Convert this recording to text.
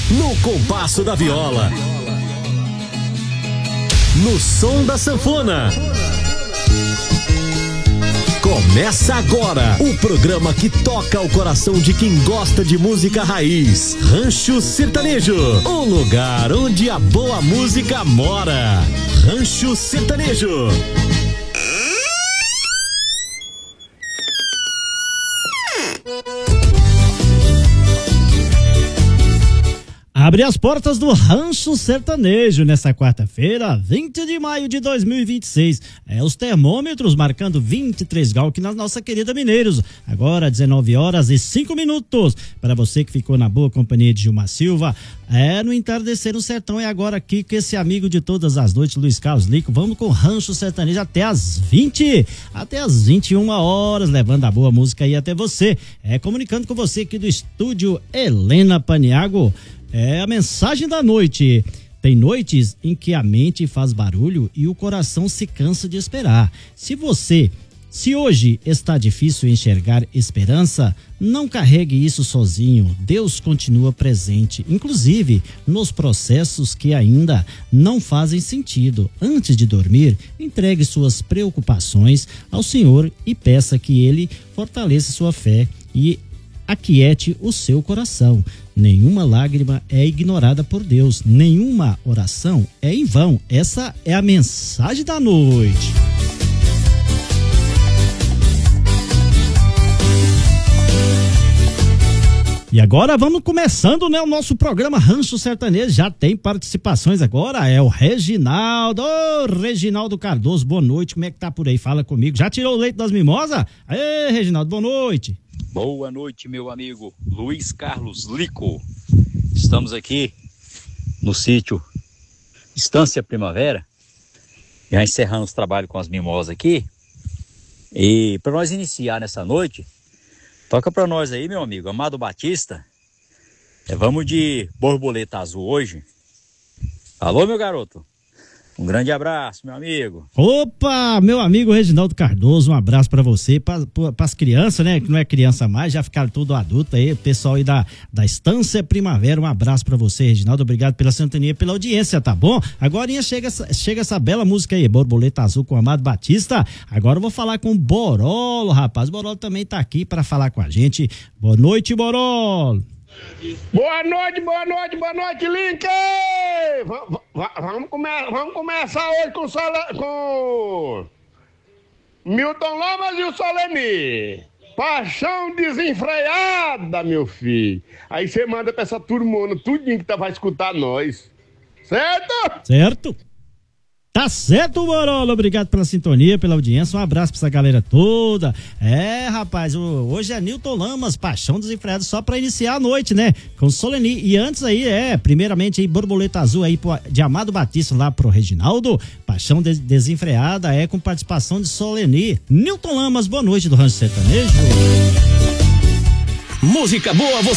no compasso da viola, no som da sanfona. Começa agora o programa que toca o coração de quem gosta de música raiz. Rancho Sertanejo, o lugar onde a boa música mora. Rancho Sertanejo. Abre as portas do Rancho Sertanejo nesta quarta-feira, 20 de maio de 2026. Os termômetros marcando 23 graus aqui na nossa querida Mineiros. Agora 19 horas e 5 minutos. Para você que ficou na boa companhia de Gilmar Silva, no entardecer no sertão. É agora aqui com esse amigo de todas as noites, Luiz Carlos Lico. Vamos com o Rancho Sertanejo até as 21 horas, levando a boa música aí até você. Comunicando com você aqui do estúdio Helena Paniago. A mensagem da noite. Tem noites em que a mente faz barulho e o coração se cansa de esperar. Se hoje está difícil enxergar esperança, não carregue isso sozinho. Deus continua presente, inclusive nos processos que ainda não fazem sentido. Antes de dormir, entregue suas preocupações ao Senhor e peça que Ele fortaleça sua fé e aquiete o seu coração. Nenhuma lágrima é ignorada por Deus, nenhuma oração é em vão. Essa é a mensagem da noite. E agora vamos começando, o nosso programa Rancho Sertanejo. Já tem participações agora, é o Reginaldo. Reginaldo Cardoso, boa noite, como é que tá por aí? Fala comigo. Já tirou o leite das mimosas? Aê, Reginaldo, boa noite. Boa noite, meu amigo Luiz Carlos Lico. Estamos aqui no sítio Estância Primavera, já encerrando os trabalhos com as mimosas aqui. E para nós iniciar nessa noite, toca para nós aí, meu amigo Amado Batista. Vamos de Borboleta Azul hoje. Alô, meu garoto. Um grande abraço, meu amigo. Opa, meu amigo Reginaldo Cardoso, um abraço pra você, pras crianças, né, que não é criança mais, já ficaram tudo adulto aí, pessoal aí da Estância Primavera, um abraço pra você, Reginaldo, obrigado pela sintonia, pela audiência, tá bom? Agorinha chega essa bela música aí, Borboleta Azul com Amado Batista. Agora eu vou falar com o Borolo, rapaz, o Borolo também tá aqui pra falar com a gente. Boa noite, Borolo. Boa noite, Link! Vamos começar hoje com Milton Lamas e o Soleni. Paixão desenfreada, meu filho. Aí você manda pra essa turmona, tudinho que vai escutar nós. Certo? Certo. Tá certo, Borolo, obrigado pela sintonia, pela audiência, um abraço pra essa galera toda. Rapaz, hoje é Nilton Lamas, Paixão Desenfreada, só pra iniciar a noite, né, com Soleni. E antes aí, primeiramente aí, Borboleta Azul aí de Amado Batista lá pro Reginaldo, Paixão Desenfreada, com participação de Soleni. Nilton Lamas, boa noite do Rancho Sertanejo. Música boa, você